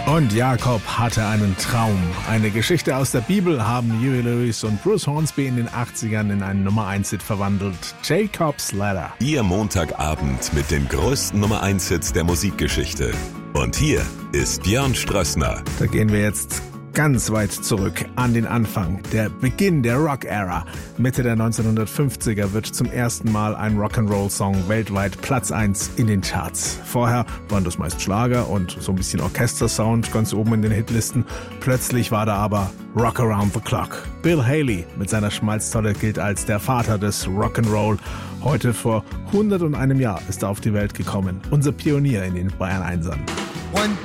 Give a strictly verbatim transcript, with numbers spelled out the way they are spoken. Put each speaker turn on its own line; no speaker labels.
Und Jakob hatte einen Traum. Eine Geschichte aus der Bibel haben Huey Lewis und Bruce Hornsby in den achtzigern in einen Nummer eins Hit verwandelt. Jacob's Ladder.
Ihr Montagabend mit den größten Nummer eins Hits der Musikgeschichte. Und hier ist Björn Strössner.
Da gehen wir jetzt ganz weit zurück an den Anfang, der Beginn der Rock-Ära. Mitte der neunzehnhundertfünfziger wird zum ersten Mal ein Rock'n'Roll-Song weltweit Platz eins in den Charts. Vorher waren das meist Schlager und so ein bisschen Orchestersound ganz oben in den Hitlisten. Plötzlich war da aber Rock Around the Clock. Bill Haley mit seiner Schmalztolle gilt als der Vater des Rock'n'Roll. Heute vor hunderteinem Jahr ist er auf die Welt gekommen. Unser Pionier in den Bayern Einsern.
One,